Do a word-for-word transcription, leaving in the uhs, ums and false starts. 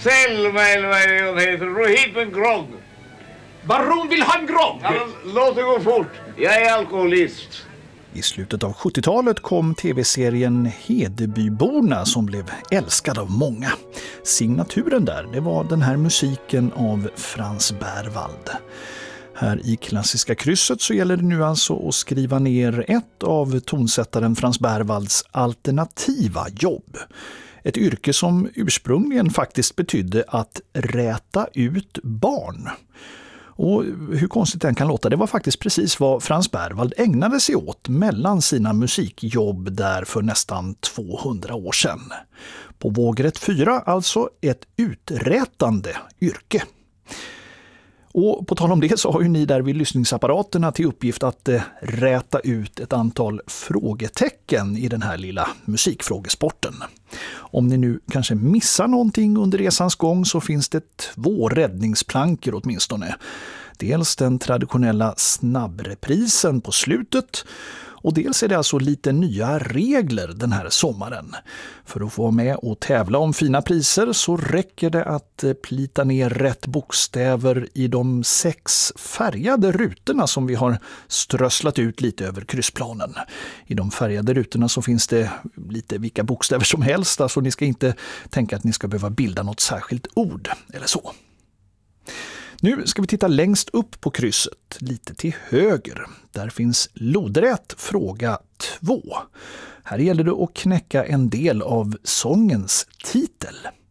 Selma eller vad det heter. Ro hit med en grogg. Baron vill ha en grogg! Ja, låt det gå fort. Jag är alkoholist. I slutet av sjuttiotalet kom tv-serien Hedebyborna som blev älskad av många. Signaturen där, det var den här musiken av Frans Berwald. Här i Klassiska krysset så gäller det nu alltså att skriva ner ett av tonsättaren Frans Berwalds alternativa jobb. Ett yrke som ursprungligen faktiskt betydde att räta ut barn. Och hur konstigt den kan låta, det var faktiskt precis vad Frans Berwald ägnade sig åt mellan sina musikjobb där för nästan tvåhundra år sedan. På vågrätt fyra alltså ett uträtande yrke. Och på tal om det så har ju ni där vid lyssningsapparaterna till uppgift att eh, räta ut ett antal frågetecken i den här lilla musikfrågesporten. Om ni nu kanske missar någonting under resans gång så finns det två räddningsplankor åtminstone. Dels den traditionella snabbreprisen på slutet och dels är det alltså lite nya regler den här sommaren. För att få vara med och tävla om fina priser så räcker det att plita ner rätt bokstäver i de sex färgade rutorna som vi har strösslat ut lite över kryssplanen. I de färgade rutorna så finns det lite vilka bokstäver som helst, alltså ni ska inte tänka att ni ska behöva bilda något särskilt ord eller så. Nu ska vi titta längst upp på krysset, lite till höger. Där finns lodrätt fråga två. Här gäller det att knäcka en del av sångens titel.